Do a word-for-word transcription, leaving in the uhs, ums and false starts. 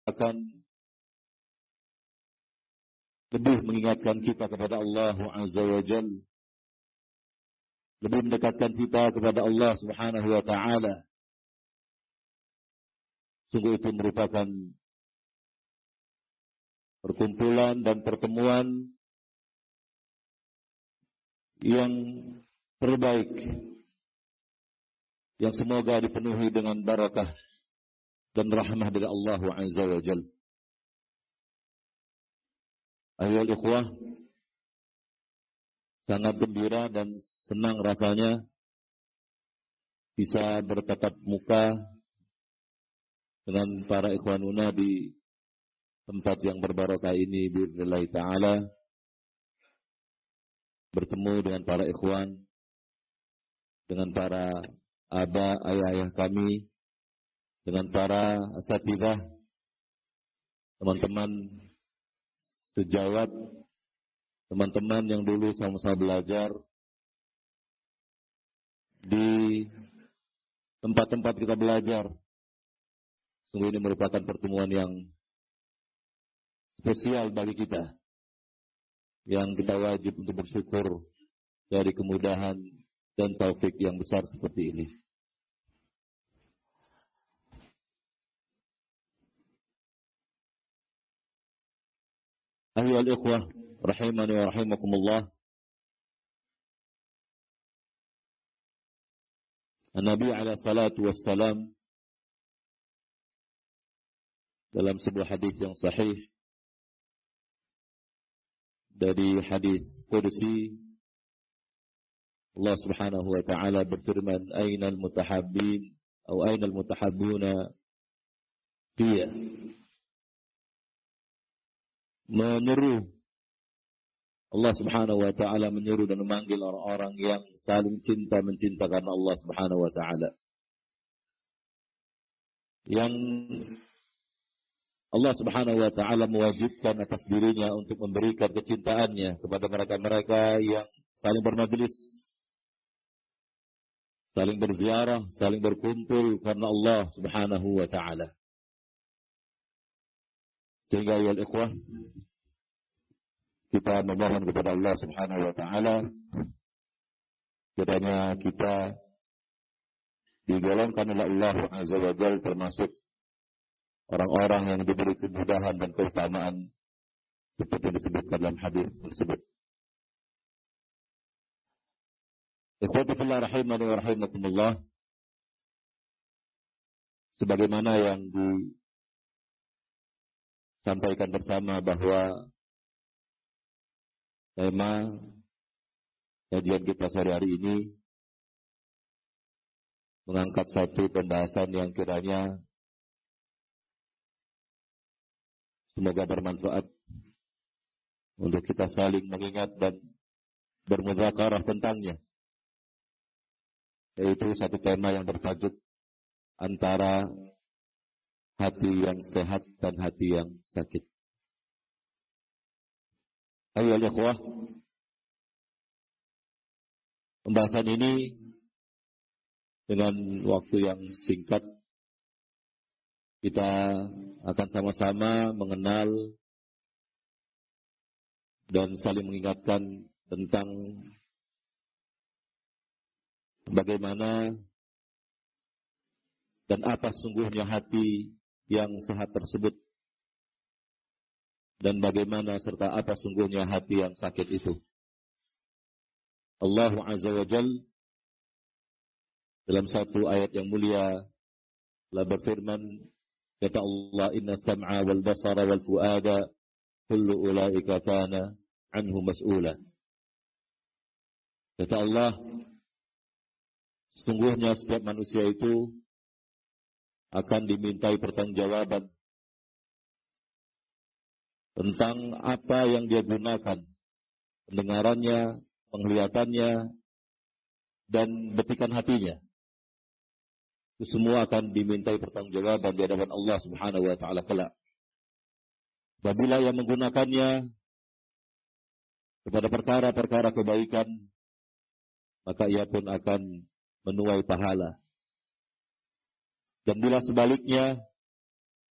akan lebih mengingatkan kita kepada Allah Azza wa Jalla, lebih mendekatkan kita kepada Allah Subhanahu wa Ta'ala. Sungguh itu merupakan perkumpulan dan pertemuan yang terbaik, yang semoga dipenuhi dengan barakah dan rahmah dari Allah Azza wa Jalla. Ayolah ikhwah, sangat gembira dan senang rasanya bisa bertatap muka dengan para ikhwanuna di tempat yang berbarakah ini billahi ta'ala, bertemu dengan para ikhwan, dengan para aba, ayah-ayah kami, dengan para asatidzah, teman-teman sejawat, teman-teman yang dulu sama-sama belajar di tempat-tempat kita belajar. Sungguh ini merupakan pertemuan yang spesial bagi kita, yang kita wajib untuk bersyukur dari kemudahan dan taufik yang besar seperti ini. Ayyuhal ikhwah, rahimani wa rahimakumullah. Nabi alaihi salatu wassalam dalam sebuah hadis yang sahih, dari hadis qudsi, Allah Subhanahu wa Ta'ala berfirman, "Ainal mutahabbin atau ainal mutahabbuna fiyya." Menyeru, Allah Subhanahu wa Ta'ala menyeru dan memanggil orang-orang yang saling cinta mencinta karena Allah Subhanahu wa Ta'ala, yang Allah Subhanahu wa Ta'ala mewajibkan atas dirinya untuk memberikan kecintaannya kepada mereka-mereka yang saling bermajlis, saling berziarah, saling berkumpul karena Allah Subhanahu wa Ta'ala. Sehingga ya ikhwah, kita memohon kepada Allah Subhanahu wa Ta'ala kiranya kita digolongkan oleh Allah Azza wa Jalla termasuk orang-orang yang diberi kemudahan dan keutamaan seperti yang disebutkan dalam hadis tersebut. Ikhwati fillah rahimani wa rahimakumullah, sebagaimana yang disampaikan bersama bahwa tema kajian kita sore hari ini mengangkat satu pembahasan yang kiranya semoga bermanfaat untuk kita saling mengingat dan bermudzakarah tentangnya, yaitu satu tema yang bertajuk antara hati yang sehat dan hati yang sakit. Ayolah ikhwah, pembahasan ini dengan waktu yang singkat kita akan sama-sama mengenal dan saling mengingatkan tentang bagaimana dan apa sungguhnya hati yang sehat tersebut, dan bagaimana serta apa sungguhnya hati yang sakit itu. Allah Azza wa Jalla dalam satu ayat yang mulia telah berfirman, kata Allah, "Inna sam'a wal basara wal fuada kullu ulaika kana anhu mas'ula." Kata Allah, sungguhnya setiap manusia itu akan dimintai pertanggungjawaban tentang apa yang dia gunakan, pendengarannya, penglihatannya, dan betikan hatinya. Itu semua akan dimintai pertanggungjawaban di hadapan Allah Subhanahu wa Ta'ala kelak. Apabila yang menggunakannya kepada perkara-perkara kebaikan, maka ia pun akan menuai pahala. Dan bila sebaliknya